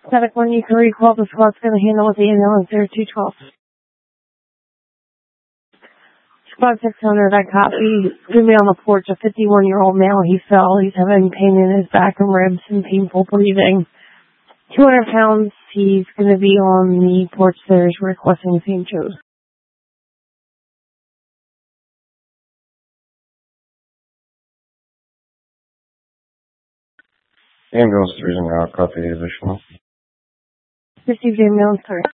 Static 1, you can recall the squad's going to handle with the ambulance 0212. Squad 600, I copy. He's going to be on the porch, a 51-year-old male. He fell. He's having pain in his back and ribs and painful breathing. 200 pounds. He's going to be on the porch there. He's requesting St. Joe's. Ambulance 3 is now copy additional. Received ambulance 3.